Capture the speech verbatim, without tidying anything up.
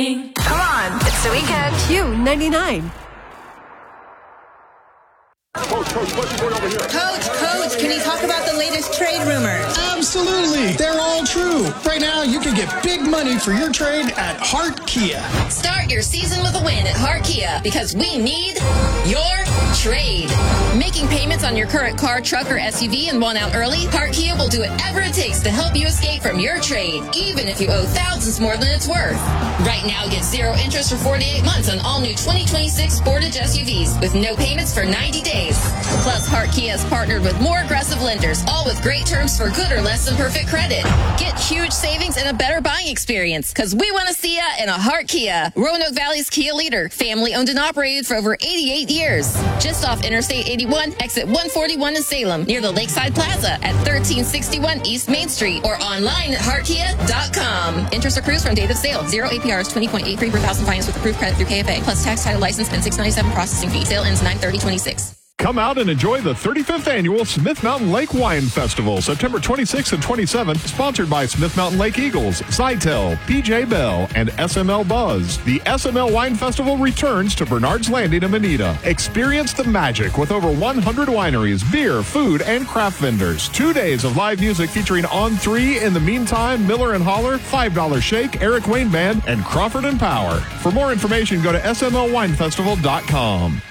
Come on, it's the weekend. Q ninety-nine. Coach, coach, what's going over here? Coach, coach, can you talk about the latest trade rumors? Absolutely. They're all true. Right now, you can get big money for your trade at Hart Kia. Start your season with a win at Hart Kia because we need your trade. Making payments on your current car, truck, or S U V and want out early? Hart Kia will do whatever it takes to help you escape from your trade, even if you owe thousands more than it's worth. Right now, get zero interest for forty-eight months on all new twenty twenty-six Sportage S U Vs with no payments for ninety days. Plus, Hart Kia has partnered with more aggressive lenders, all with great terms for good or less than perfect credit. Get huge savings and a better buying experience, because we want to see ya in a Hart Kia. Roanoke Valley's Kia leader, family owned and operated for over eighty-eight years. Just off Interstate eighty-one, exit one forty-one in Salem, near the Lakeside Plaza at thirteen sixty-one East Main Street, or online at hart kia dot com. Interest accrues from date of sale. Zero A P R is twenty point eight three per thousand finance with approved credit through K F A, plus tax, title, license, and six ninety-seven processing fee. Sale ends nine thirty twenty-six. Come out and enjoy the thirty-fifth Annual Smith Mountain Lake Wine Festival, September twenty-sixth and twenty-seventh, sponsored by Smith Mountain Lake Eagles, Zytel, P J Bell, and S M L Buzz. The S M L Wine Festival returns to Bernard's Landing in Manita. Experience the magic with over one hundred wineries, beer, food, and craft vendors. Two days of live music featuring On Three, In the Meantime, Miller and Holler, five dollar Shake, Eric Wayne Band, and Crawford and Power. For more information, go to S M L wine festival dot com.